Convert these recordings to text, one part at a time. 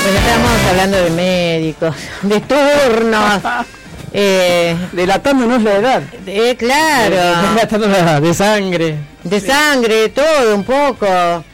Bueno, estábamos hablando de médicos, de turnos. Delatándonos la edad. Claro. Delatándonos la edad, de sangre. De sangre, todo un poco.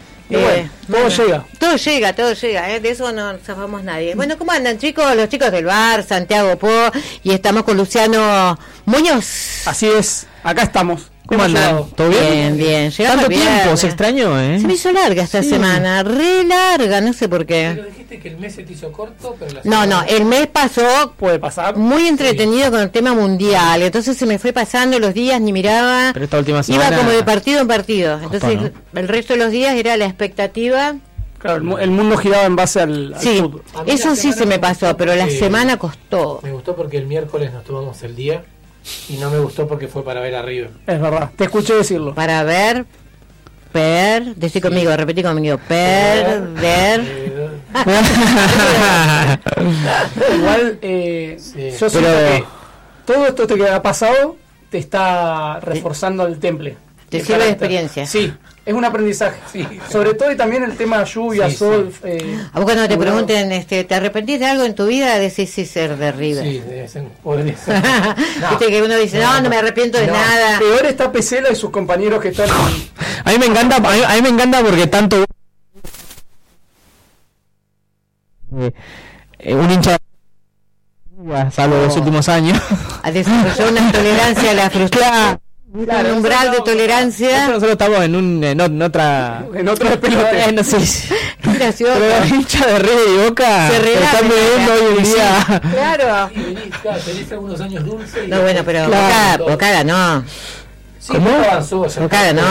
Todo llega. Todo llega, de eso no zafamos nadie. Bueno, ¿cómo andan, chicos? Los chicos del bar, Santiago Po, y estamos con Luciano Muñoz. Así es, acá estamos. ¿Cómo andan? ¿Todo bien? Bien. Tanto tiempo, se extrañó, ¿eh? Se me hizo larga esta semana, re larga, no sé por qué. Pero dijiste que el mes se te hizo corto, pero No, el mes pasó puede pasar muy entretenido con el tema mundial, entonces se me fue pasando los días, ni miraba. Pero esta última semana iba como de partido en partido, entonces ¿no? El resto de los días era la expectativa. Claro, el mundo giraba en base al fútbol. Eso sí se me pasó, pero la semana costó. Me gustó porque el miércoles nos tomamos el día y no me gustó porque fue para ver a River. Es verdad, te escuché decirlo. Para ver, decí conmigo, repetí conmigo, perder. Igual, yo siento que todo esto que ha pasado te está reforzando el temple. Te sirve de experiencia. Sí, es un aprendizaje. Sí. Sobre todo y también el tema lluvia, sol. A vos cuando te pregunten, ¿te arrepentís de algo en tu vida? Decís sí ser de River. Sí, podría ser. Viste que uno dice, no me arrepiento de nada. Peor está Pesela y sus compañeros que están... A mí me encanta porque tanto... un hincha salvo los últimos años desarrolló una tolerancia a la frustración. Claro, un umbral de tolerancia. Nosotros estamos en otra pelote. No sé. Gracioso. Pero los hinchas de River y Boca se están bebiendo hoy en día. Claro. Tenés algunos años dulces. No, bueno, pero Boca ganó. Sí, ¿cómo avanzó? Boca ganó.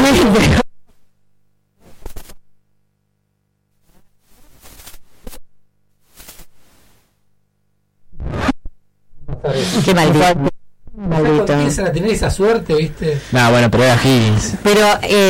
Qué maldito. Empiezan a tener esa suerte, ¿viste? No, bueno, pero era Higgins. Pero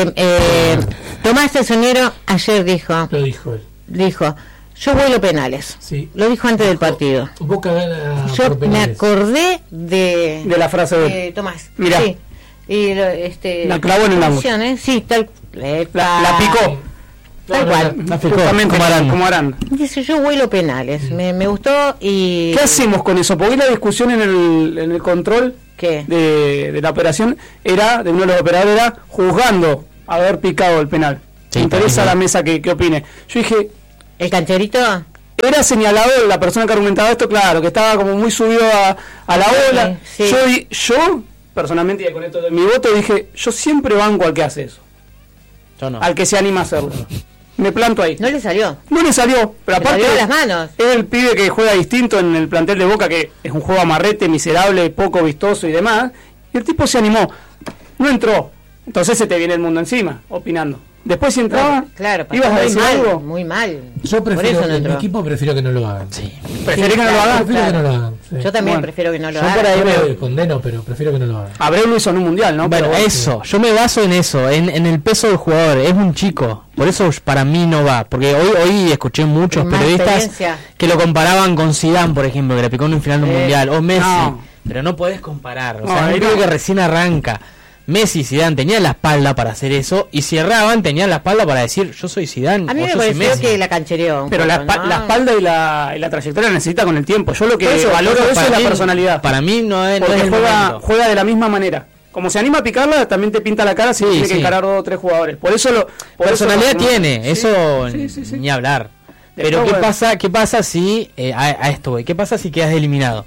Tomás el Sonero ayer dijo. Lo dijo él. Dijo, yo vuelo penales. Sí. Lo dijo antes del partido. Boca gana yo por penales. Me acordé de la frase de Tomás. Mirá. Sí. Y la clavó en el ángulo. Sí, tal. La picó. Tal cual. La picó. Como Aranda. Dice, yo vuelo penales. Me gustó y... ¿Qué hacemos con eso? Porque la discusión en el control de la operación era, de uno de los operadores, era juzgando haber picado el penal. Sí, me interesa la mesa que opine. Yo dije... ¿El cancherito? Era señalado la persona que argumentaba esto, claro, que estaba como muy subido a la ola. Sí. Yo, personalmente, y con esto de mi voto, dije, yo siempre banco al que hace eso. Yo no. Al que se anima a hacerlo. Me planto ahí. No le salió. Pero aparte salió de las manos. Es el pibe que juega distinto en el plantel de Boca, que es un juego amarrete, miserable, poco vistoso y demás. Y el tipo se animó. No entró. Entonces se te viene el mundo encima, opinando. Después si entraba, claro, ibas a decir algo. Muy mal. Yo prefiero, por eso mi equipo prefiero que no lo hagan. Sí. ¿Preferís que no lo hagan? Prefiero que no lo hagan. Sí. Yo también prefiero que no lo yo hagan. por ahí me condeno, pero prefiero que no lo hagan. Abreu lo hizo en un mundial, ¿no? Bueno, pero eso, yo me baso en eso, en el peso del jugador, es un chico, por eso para mí no va, porque hoy escuché muchos periodistas que lo comparaban con Zidane, por ejemplo, que le picó en un final de un mundial, o Messi, pero no podés comparar, o sea, es un tipo que recién arranca. Messi y Zidane tenían la espalda para hacer eso, y si erraban tenían la espalda para decir yo soy Zidane. A mí o me yo soy pareció Messi. que la canchereó. Pero la espalda y la trayectoria necesita con el tiempo. Yo lo que valoro de eso es la personalidad. Para mí no es, porque no es el juega de la misma manera. Como se anima a picarla, también te pinta la cara si tiene que encarar 2 o 3 jugadores. Por eso personalidad tiene, eso sí. ni hablar. Después, pero ¿qué pasa si a esto voy? ¿Qué pasa si quedas eliminado?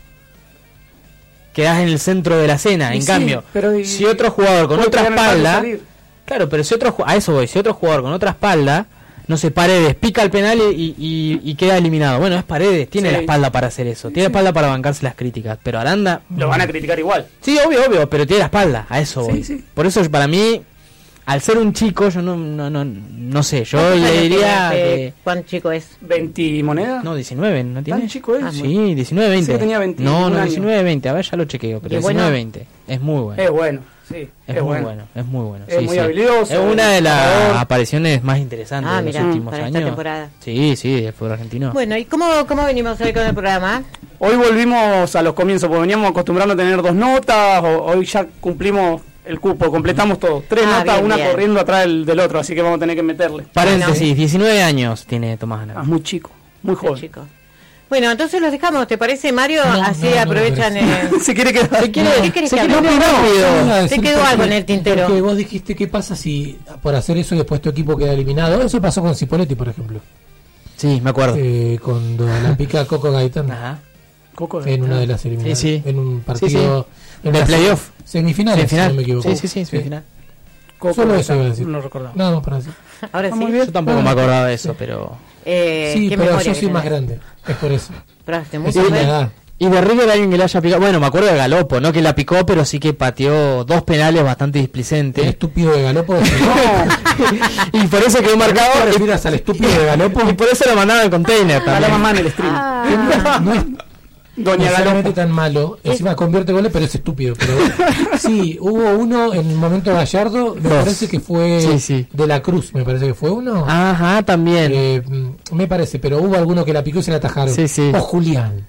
Quedas en el centro de la escena, en cambio, si otro jugador con otra espalda, claro, pero si otro jugador con otra espalda, no sé, Paredes pica el penal y queda eliminado. Bueno, es Paredes, tiene la espalda para hacer eso, tiene la espalda para bancarse las críticas, pero Aranda lo van a criticar igual. Sí, obvio, pero tiene la espalda, a eso voy. Por eso para mí, al ser un chico, yo no sé, yo le diría que... ¿Cuán chico es? 20 monedas. No, 19, ¿no tiene? ¿Tan chico es? Sí, 19, 20. Sí, tenía 20. No, 19, 20, a ver, ya lo chequeo, pero 19, 20. Es muy bueno. Es bueno, sí. Es muy bueno. Es muy habilidoso. Es una de las apariciones más interesantes de los últimos para años. esta temporada. Sí, del fútbol argentino. Bueno, ¿y cómo venimos hoy con el programa? Hoy volvimos a los comienzos, porque veníamos acostumbrando a tener 2 notas, hoy ya cumplimos el cupo, completamos todo. 3 notas, una corriendo atrás del otro, así que vamos a tener que meterle. Paréntesis, 19 años tiene Tomás Ana. Es muy chico. muy joven. Chico. Bueno, entonces los dejamos, ¿te parece, Mario? No, así no, aprovechan no, se quiere quedar. ¿Qué querés que hable? Se quedó algo en el tintero. Porque vos dijiste, ¿qué pasa si por hacer eso después tu equipo queda eliminado? Eso pasó con Cipoletti, por ejemplo. Sí, me acuerdo. Cuando la pica Coco Gaitán. Ajá. Coco, En una de las eliminadas. Sí. En un partido. En el playoff. Semifinales, si no me equivoco. Sí, semifinal. Coco, Solo eso iba a decir. No recordaba. Nada más para decir. Ahora sí. Yo tampoco me acordaba de eso, pero... Sí, qué pero memoria yo que soy más tenés. grande. Es por eso. Pero hace Es mucho la tiempo. edad. Y de River alguien que le haya picado... Bueno, me acuerdo de Galopo, no que la picó, pero sí que pateó 2 penales bastante El displicentes. estúpido de Galopo. Y por eso quedó marcado... ¿Te refieres al estúpido de Galopo? Y por eso lo mandaron al container A la también. mamá en el stream. No es Doña necesariamente Galopo. tan malo. Encima convierte goles, pero es estúpido. Pero sí, hubo uno en el momento de Gallardo. Me Dos. parece que fue Sí. de la Cruz. Me parece que fue uno. Ajá, también. Me parece, pero hubo alguno que la picó y se la atajaron. Sí. O Julián.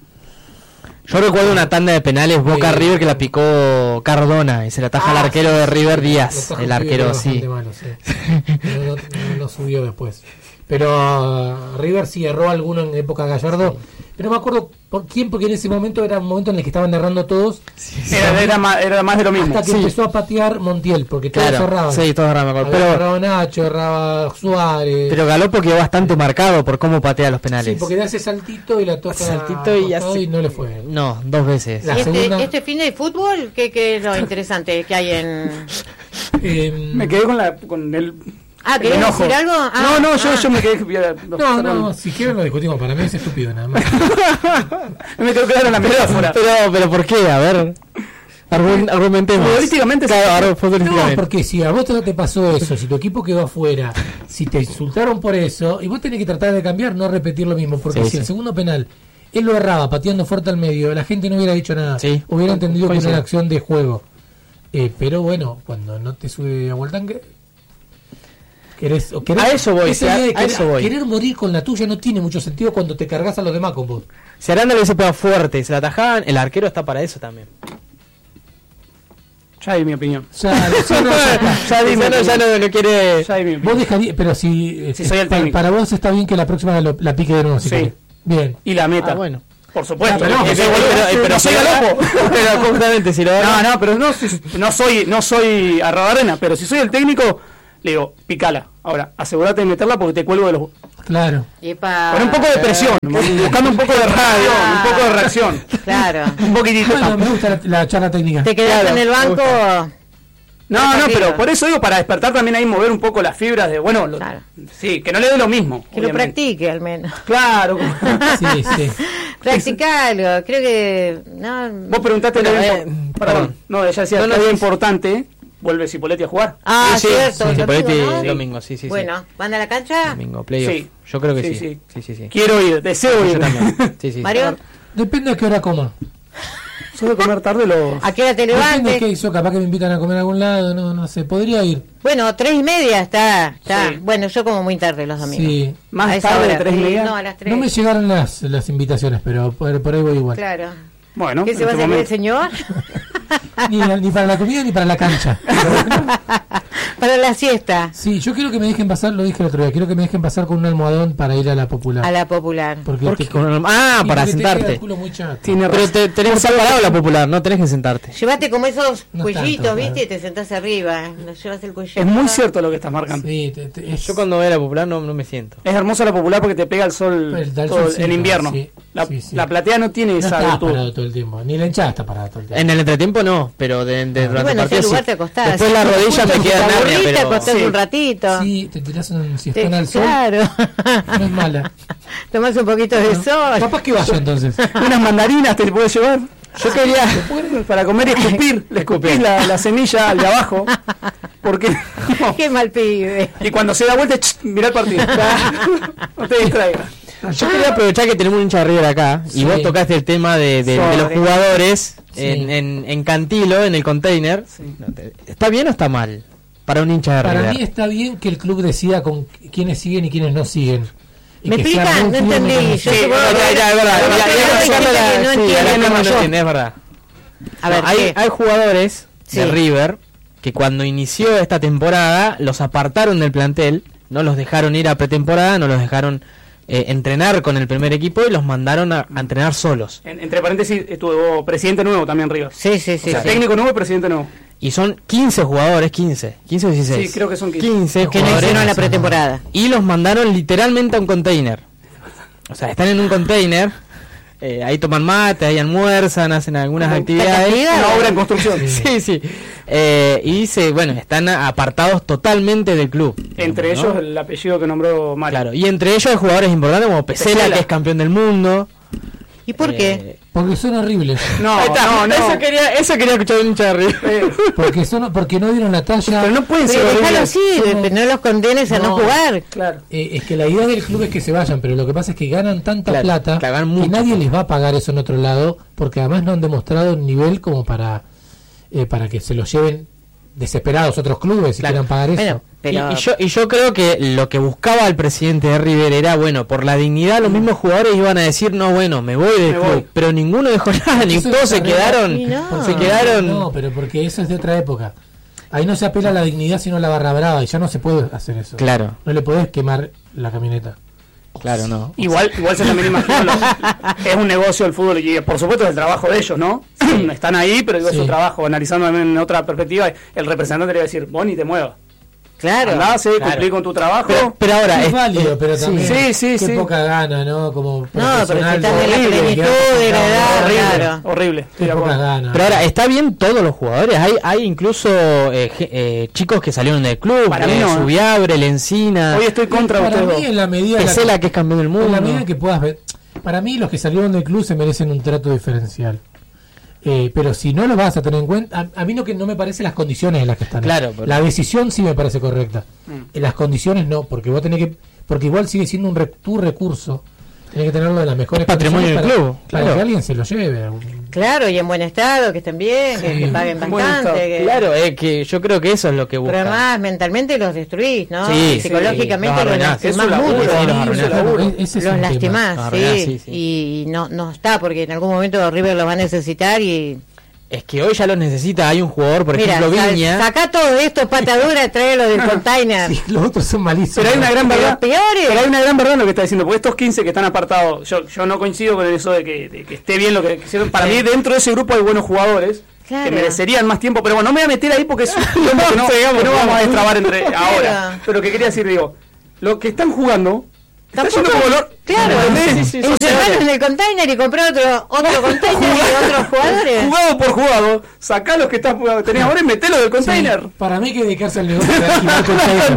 Yo recuerdo una tanda de penales Boca River que la picó Cardona y se la ataja al arquero de River Díaz. El arquero, sí. Malo, sí. No subió después. Pero River sí erró alguno en época Gallardo. Pero no me acuerdo por quién, porque en ese momento era un momento en el que estaban errando todos. Era más de lo mismo. Hasta que empezó a patear Montiel, porque todos erraban. Sí, todos erraban, me acuerdo. Erraba Nacho, erraba Suárez. Pero Galopo quedó bastante marcado por cómo patea los penales. Sí, porque le hace saltito y la toca Saltito y y no le fue. No, 2 veces. La ¿Y segunda- este fin de fútbol? ¿Qué es lo interesante que hay en...? Me quedé con el ¿querés enojo. decir algo? Yo me quedé. No, si quieren lo discutimos. Para mí es estúpido nada más. Me quedó claro la metáfora. Pero ¿por qué? A ver. Argumentemos. Futbolísticamente, claro, No, futbolísticamente. porque si a vos no te pasó eso, si tu equipo quedó afuera, si te insultaron por eso, y vos tenés que tratar de cambiar, no repetir lo mismo, porque Sí, si el sí. segundo penal él lo erraba pateando fuerte al medio, la gente no hubiera dicho nada, Sí. hubiera entendido que era Coincido. una acción de juego. Pero bueno, cuando no te sube a Voltán, A eso voy, esa idea de a eso voy. Querer morir con la tuya no tiene mucho sentido cuando te cargas a los demás con vos. Si Aranda le hubiese pegado fuerte y se la atajaban, el arquero está para eso también. Ya di mi opinión. Ya No quiere. Ya di mi Vos opinión. dejarías, pero si Si soy el técnico. para vos está bien que la próxima la pique de nuevo, si Sí. querés. Bien. Y la meta. Ah, bueno. Por supuesto. pero no, pero soy Galopo. Pero justamente si lo No, pero no soy Arrabarrena, pero si soy el técnico, le digo, picala. Ahora, asegúrate de meterla porque te cuelgo de los... Claro. Con un poco de presión, buscando un poco de radio, un poco de reacción. Claro. Un poquitito. Bueno, me gusta la charla técnica. Te quedaste Claro, en el banco... No, pero por eso digo, para despertar también ahí, mover un poco las fibras de, bueno, Claro. sí, que no le dé lo mismo. Que lo obviamente. practique al menos. Claro. Sí. Practicalo, creo que... No, Vos preguntaste Bueno, algo perdón, no, ella decía que algo importante, vuelve Cipoletti a jugar. Ah, Sí, cierto. sí, lo Cipoletti digo, ¿no? domingo, sí. Bueno, ¿van a la cancha? Domingo, playoff. Sí. Yo creo que Sí, sí. Quiero ir, deseo ir. Yo también. Sí. Mario, Depende de qué hora coma. Suelo comer tarde los... ¿a qué hora te Depende de qué levantes? hizo, capaz que me invitan a comer a algún lado, no sé, podría ir. Bueno, 3:30 está. Sí. Bueno, yo como muy tarde los domingos. Sí. A Más esa tarde de hora, 3:30. No, a las 3. No me llegaron las invitaciones, pero por ahí voy igual. Claro. Bueno, ¿Qué en se va a este hacer el momento. señor? Ni para la comida ni para la cancha. Para la siesta. Sí, yo quiero que me dejen pasar, lo dije el otro día, quiero que me dejen pasar con un almohadón para ir a la popular. A la popular. Porque ¿Por qué? te- Ah, y para porque te queda el sentarte. culo muy chato. Tiene Pero tenés que estar parado la popular, no tenés que sentarte. Llévate como esos No cuellitos, tanto, ¿viste? claro. Y te sentás arriba. Lo llevas el cuellito. Es muy cierto lo que estás marcando. Sí, Yo cuando voy a la popular no me siento. Es hermosa la popular porque te pega el sol Pues, da el todo solcito, en invierno. sí, sí. La platea no tiene no esa estás virtud. parado todo el tiempo, ni la hinchada está parada todo el tiempo. En el entretiempo no, pero durante Bueno, el ese partido lugar sí. te acostás. Después la rodilla me queda Te Narnia, aburrís, te pero... acostás Sí. un ratito. Sí, te tirás un siestón al sol, Claro. no es mala. Tomás un poquito de sol. Capaz que vaya entonces. Unas mandarinas te puedes llevar. Yo quería... Para comer y escupir. Le escupís la semilla al de abajo. Porque no. Qué mal pibe. Y cuando se da vuelta, mirá el partido. No te distraigas. Yo quería aprovechar que tenemos un hincha de River acá y Sí. vos tocaste el tema de los jugadores en Cantilo, en el container. No, ¿está bien o está mal para un hincha de Para River? mí está bien que el club decida con quiénes siguen y quiénes no siguen. Y ¿Me que sea explican? muy No firme entendí. con Yo eso. te puedo es verdad, creer. es verdad. Pero Ya, hay ya, gente ya, que no sí, entiende ya, como no yo. entiende, es verdad. A ver, hay, ¿qué? hay jugadores de Sí. River que cuando inició esta temporada los apartaron del plantel, no los dejaron ir a pretemporada, no los dejaron entrenar con el primer equipo y los mandaron a entrenar solos. Entre paréntesis, estuvo presidente nuevo también Rivas. Sí. O sea, técnico nuevo y presidente nuevo. Y son 15 jugadores, 15 o 16. Sí, creo que son 15 que no jugadores hicieron la pretemporada. y los mandaron literalmente a un container. O sea, están en un container, ahí toman mate, ahí almuerzan, hacen algunas actividades. Una obra en construcción. Sí. Y están apartados totalmente del club. Entre ellos el apellido que nombró Mario. Claro, y entre ellos hay jugadores importantes como Pesela, que es campeón del mundo. ¿Y por qué? Porque son horribles. No. Eso quería escuchar un hincha de River. Porque no dieron la talla. Pero no pueden ser Pero déjalo horribles. así, no los condenes a no jugar. Claro. Es que la idea del club es que se vayan, pero lo que pasa es que ganan tanta plata ganan que mucho. nadie les va a pagar eso en otro lado, porque además no han demostrado un nivel como para que se los lleven desesperados otros clubes y quieran pagar eso. Pero Y yo creo que lo que buscaba el presidente de River era, por la dignidad, los mismos jugadores iban a decir, me voy del club. Pero ninguno dejó nada, ni todos se quedaron. No, pero porque eso es de otra época. Ahí no se apela a la dignidad sino a la barra brava, y ya no se puede hacer eso. Claro. No le podés quemar la camioneta. Claro, no. Igual se también imagino, es un negocio el fútbol y por supuesto es el trabajo de ellos, ¿no? Están ahí, pero es su trabajo, analizando también en otra perspectiva, el representante le va a decir, vos ni te muevas. Claro. Cumplí con tu trabajo. Pero ahora es válido, pero también sí. qué poca gana, ¿no? Como pero si estás en la plenitud de la edad, horrible. Qué poca gana. Pero ahora, ¿está bien todos los jugadores? Hay incluso chicos que salieron del club, para mí no, Subiabre, Lencina. Hoy estoy contra para ustedes. mí en la medida Pesela, que es campeón del mundo. En la medida que puedas ver. Para mí los que salieron del club se merecen un trato diferencial. Pero si no lo vas a tener en cuenta, a mí no me parece las condiciones en las que están. Claro, la decisión sí me parece correcta. En las condiciones no, porque vos tenés porque igual sigue siendo tu recurso. Tenés que tenerlo de las mejores patrimonio del club, para que alguien se lo lleve. Claro, y en buen estado, que estén bien, que paguen bastante. Claro, que yo creo que eso es lo que buscan. Pero además mentalmente los destruís, ¿no? Sí, psicológicamente los lastimás mucho. Los lastimás, sí. Y no está, porque en algún momento River los va a necesitar y... Es que hoy ya los necesita. Hay un jugador, por ejemplo, Viña. Sacá todo esto, patadura, tráelo del container. Sí, los otros son malísimos. Pero hay una gran verdad. Peores. Pero hay una gran verdad en lo que está diciendo. Porque estos 15 que están apartados, yo no coincido con eso de que esté bien lo que hicieron. Para mí, dentro de ese grupo hay buenos jugadores que merecerían más tiempo. Pero bueno, no me voy a meter ahí porque es un tema que no vamos a destrabar ahora. Pero que quería decir, lo que están jugando. Está yendo como claro, encerraron en el container y compró otro container y otros jugadores. Jugado por jugado, sacá los que estás tenés ahora y metelo del container. Sí, para mí hay que dedicarse al negocio de alquilar container.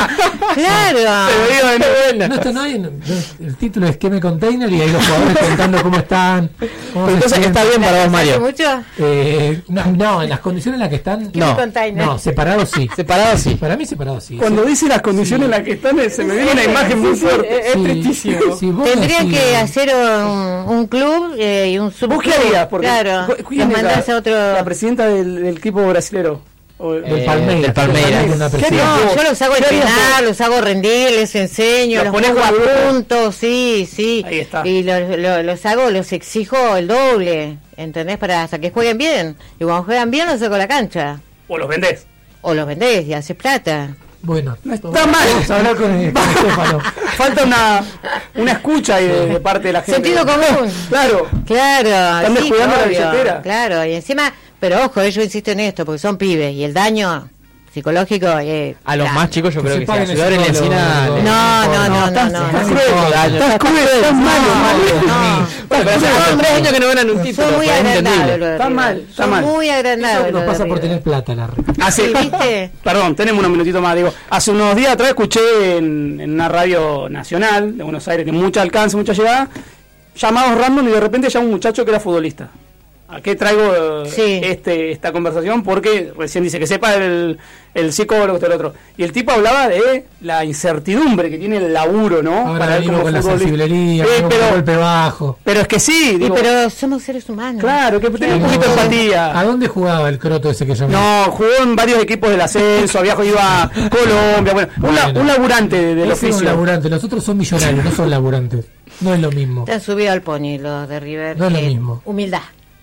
Claro. No hay el título es Queme Container y ahí los jugadores contando cómo están. Entonces está bien para vos, Mario. ¿Mucho? No, en las condiciones en las que están. No, separados sí. Separados sí. Para mí separados sí. Cuando dice las condiciones en las que están, se me viene una imagen muy fuerte. Es tristísimo. Tendrían que hacer un club y un subclub. ¿Vos qué harías? Porque claro, los mandás a otro... La presidenta del equipo brasilero. Del Palmeiras. No, yo los hago entrenar, los hago rendir, les enseño, los pongo a punto, sí. Ahí está. Y los exijo el doble, ¿entendés? Hasta que jueguen bien. Y cuando juegan bien los saco a la cancha. O los vendés. Y haces plata. Bueno, no está mal. Vamos a hablar con Estefano. Falta una escucha ahí de parte de la gente. Sentido común. Claro. Están descuidando la billetera. Claro, y encima, pero ojo, yo insisto en esto, porque son pibes, y el daño psicológico a los más chicos yo creo que se ayudar en la encina. No. Estás cruel, estás malo. Pero hace 3 años que no ganan un título. Son muy agrandables. Está mal. Muy agrandables. Nos pasa por tener plata la red. ¿Viste? Perdón, tenemos unos minutitos más. Hace unos días atrás escuché en una radio nacional de Buenos Aires, que mucho alcance, mucha llegada, llamados random y de repente llama un muchacho que era futbolista. ¿A qué traigo esta conversación? Porque recién dice que sepa el psicólogo, el otro. Y el tipo hablaba de la incertidumbre que tiene el laburo, ¿no? Ahora venimos con la sensiblería, pero golpe bajo. Pero es que sí. Pero somos seres humanos. Claro, que tenga un poquito de empatía. ¿A dónde jugaba el croto ese que llamó? No, jugó en varios equipos del ascenso, iba a Colombia. Bueno, un laburante del oficio. Un laburante, los otros son millonarios, no son laburantes. No es lo mismo. Te han subido al pony los de River. No es lo mismo. Humildad.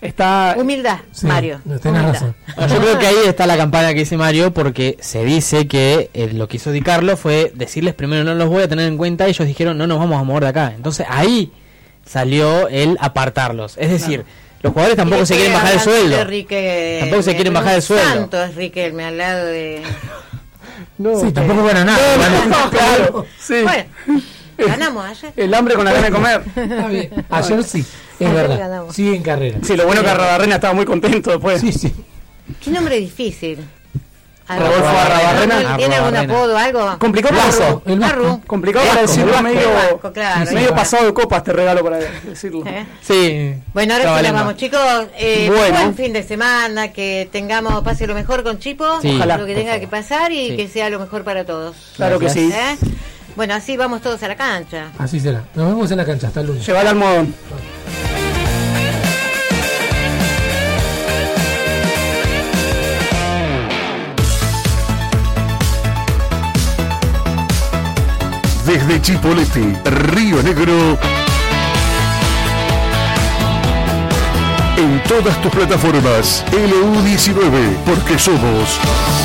Está humildad, sí, Mario. Humildad. Yo creo que ahí está la campaña que dice Mario, porque se dice que lo que hizo Di Carlo fue decirles primero no los voy a tener en cuenta, y ellos dijeron no nos vamos a mover de acá. Entonces ahí salió el apartarlos. Es decir, los jugadores tampoco se quieren bajar el sueldo. Tampoco se quieren bajar el sueldo. Santos Riquelme al lado de... No, sí, tampoco van a nada. No, claro. Sí. Bueno, ganamos ayer. El hambre con la gana de comer. Está bien. Ayer sí, es verdad. Ganamos. Sí, en carrera. Sí, lo bueno es que Arrabarrena estaba muy contento después. Sí. Qué nombre difícil. Rodolfo Arrabarrena. ¿Tiene algún apodo o algo? Complicado Vasco. El Vasco. Complicado para decirlo, medio pasado de copas te regalo para decirlo. Sí. Bueno, ahora sí nos vamos, chicos. Buen fin de semana, que pase lo mejor con Chipo, ojalá, lo que tenga que pasar y que sea lo mejor para todos. Claro que sí. Bueno, así vamos todos a la cancha. Así será. Nos vemos en la cancha. Hasta el lunes. Lleva el almohadón. Desde Chipolete, Río Negro, en todas tus plataformas, LU19, porque somos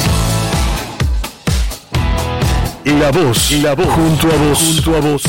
la voz, junto a vos.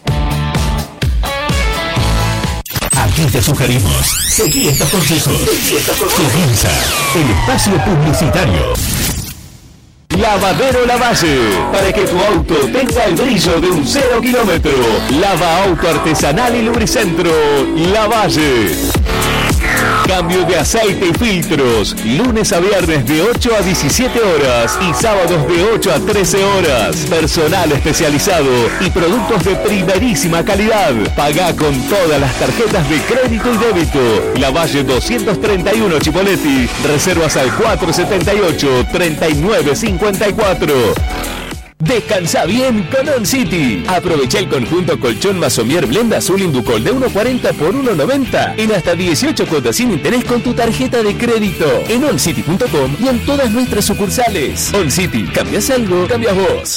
Aquí te sugerimos, seguí estos consejos. Comienza el espacio publicitario. Lavadero Lavalle, para que tu auto tenga el brillo de un 0 kilómetro. Lava auto artesanal y lubricentro Lavalle. Cambio de aceite y filtros, lunes a viernes de 8 a 17 horas y sábados de 8 a 13 horas. Personal especializado y productos de primerísima calidad. Pagá con todas las tarjetas de crédito y débito. Lavalle 231 Chipoleti. Reservas al 478-3954. Descansa bien con On City. Aprovecha el conjunto colchón Masomier Blenda Azul Inducol de 1.40 por 1.90 en hasta 18 cuotas sin interés con tu tarjeta de crédito en oncity.com y en todas nuestras sucursales. On City, cambias algo, cambias vos.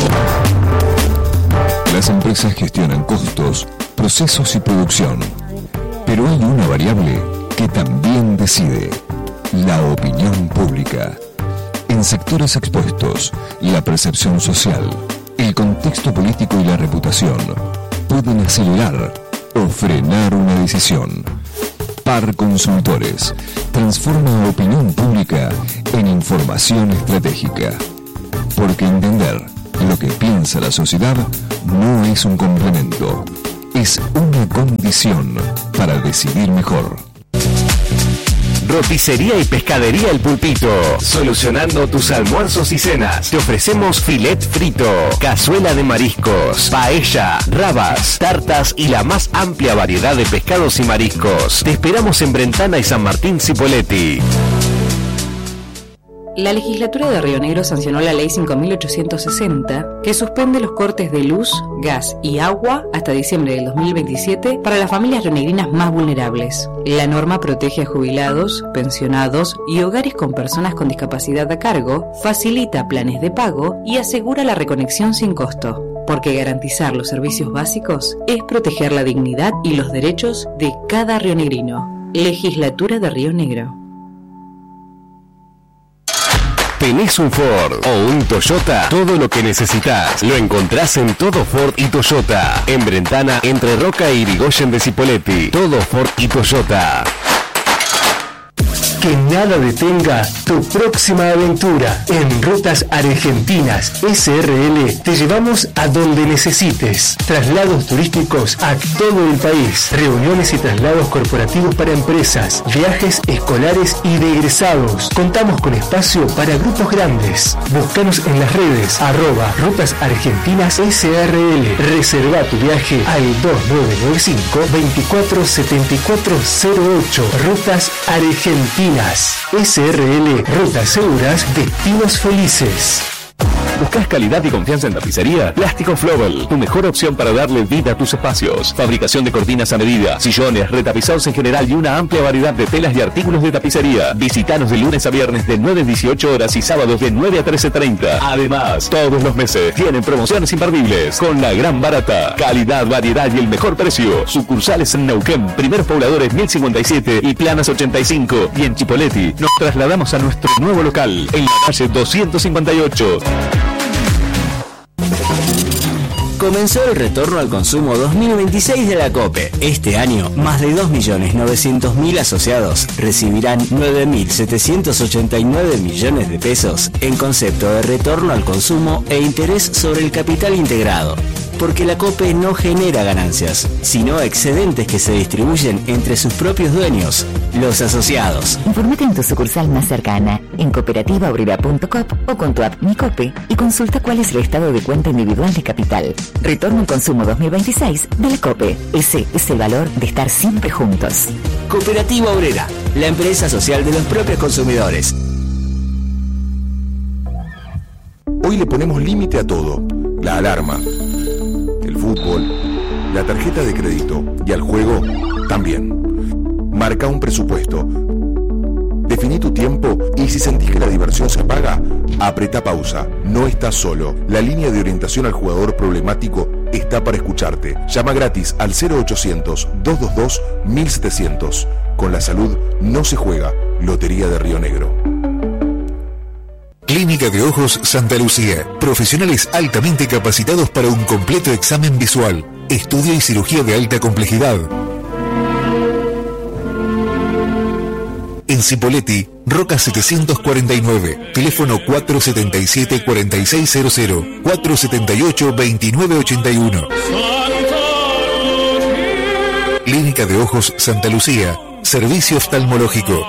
Las empresas gestionan costos, procesos y producción, pero hay una variable que también decide: la opinión pública. En sectores expuestos, la percepción social, el contexto político y la reputación pueden acelerar o frenar una decisión. Par Consultores transforma opinión pública en información estratégica. Porque entender lo que piensa la sociedad no es un complemento, es una condición para decidir mejor. Roticería y Pescadería El Pulpito. Solucionando tus almuerzos y cenas. Te ofrecemos filet frito, cazuela de mariscos, paella, rabas, tartas y la más amplia variedad de pescados y mariscos. Te esperamos en Brentana y San Martín Cipolletti. La legislatura de Río Negro sancionó la ley 5.860, que suspende los cortes de luz, gas y agua hasta diciembre del 2027 para las familias rionegrinas más vulnerables. La norma protege a jubilados, pensionados y hogares con personas con discapacidad a cargo, facilita planes de pago y asegura la reconexión sin costo. Porque garantizar los servicios básicos es proteger la dignidad y los derechos de cada rionegrino. Legislatura de Río Negro. ¿Tenés un Ford o un Toyota? Todo lo que necesitas lo encontrás en Todo Ford y Toyota. En Brentana, entre Roca y Irigoyen de Cipolletti. Todo Ford y Toyota. Que nada detenga tu próxima aventura. En Rutas Argentinas SRL te llevamos a donde necesites. Traslados turísticos a todo el país. Reuniones y traslados corporativos para empresas. Viajes escolares y de egresados. Contamos con espacio para grupos grandes. Búscanos en las redes @Rutas Argentinas SRL. Reserva tu viaje al 2995 247408. Rutas Argentinas SRL, rutas seguras, destinos felices. ¿Buscas calidad y confianza en tapicería? Plástico Flobel, tu mejor opción para darle vida a tus espacios. Fabricación de cortinas a medida, sillones, retapizados en general y una amplia variedad de telas y artículos de tapicería. Visítanos de lunes a viernes de 9 a 18 horas y sábados de 9 a 13:30. Además, todos los meses tienen promociones imperdibles con la gran barata. Calidad, variedad y el mejor precio. Sucursales en Neuquén, Primeros Pobladores 1057 y Planas 85. Y en Chipoleti nos trasladamos a nuestro nuevo local en la calle 258. Comenzó el retorno al consumo 2026 de la COPE. Este año, más de 2.900.000 asociados recibirán 9.789 millones de pesos en concepto de retorno al consumo e interés sobre el capital integrado. Porque la COPE no genera ganancias, sino excedentes que se distribuyen entre sus propios dueños, los asociados. Informate en tu sucursal más cercana, en cooperativaobrera.coop o con tu app Mi Cope y consulta cuál es el estado de cuenta individual de capital. Retorno al consumo 2026 de la COPE. Ese es el valor de estar siempre juntos. Cooperativa Obrera, la empresa social de los propios consumidores. Hoy le ponemos límite a todo. La alarma, el fútbol, la tarjeta de crédito y al juego también. Marca un presupuesto. Definí tu tiempo y si sentís que la diversión se apaga, apretá pausa. No estás solo. La línea de orientación al jugador problemático está para escucharte. Llama gratis al 0800-222-1700. Con la salud no se juega. Lotería de Río Negro. Clínica de Ojos Santa Lucía. Profesionales altamente capacitados para un completo examen visual, estudio y cirugía de alta complejidad. En Cipolletti, Roca 749, teléfono 477-4600, 478-2981. Clínica de Ojos Santa Lucía, servicio oftalmológico.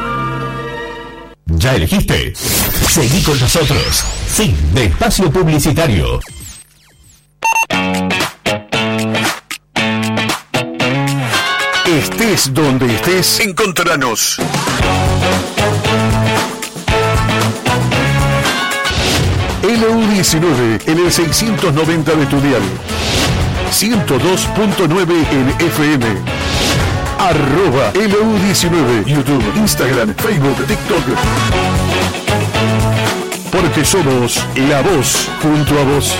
¿Ya elegiste? Seguí con nosotros. Fin de espacio publicitario. Estés donde estés, encontranos. LU19 en el 690 de tu dial. 102.9 en FM. @ LU19, YouTube, Instagram, Facebook, TikTok. Porque somos la voz junto a vos.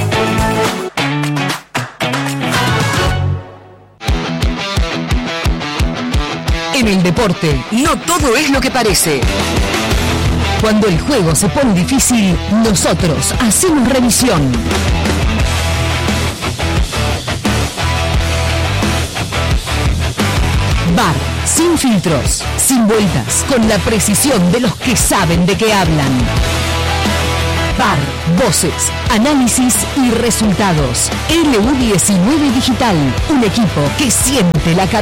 En el deporte, no todo es lo que parece. Cuando el juego se pone difícil, nosotros hacemos revisión. VAR, sin filtros, sin vueltas, con la precisión de los que saben de qué hablan. VAR, voces, análisis y resultados. LU19 Digital, un equipo que siente la cabeza.